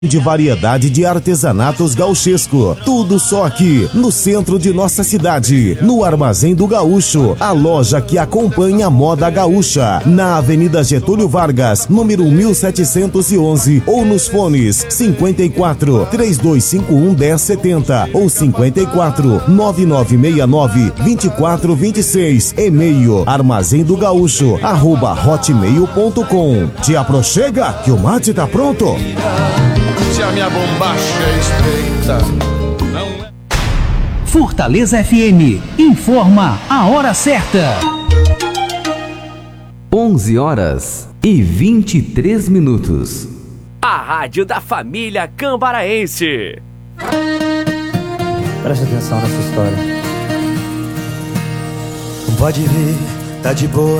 de variedade de artesanatos gauchesco. Tudo só aqui, no centro de nossa cidade, no Armazém do Gaúcho, a loja que acompanha a moda gaúcha, na Avenida Getúlio Vargas, número 1711, ou nos fones 54 3251 1070 ou 54 9969 2426. E-mail armazendogaúcho@hotmail.com. Te aproxega que o mate tá pronto. Se a minha bombacha é estreita, não é... Fortaleza FM informa a hora certa. 11h23. A rádio da família cambaraense. Preste atenção nessa história. Pode vir, tá de boa,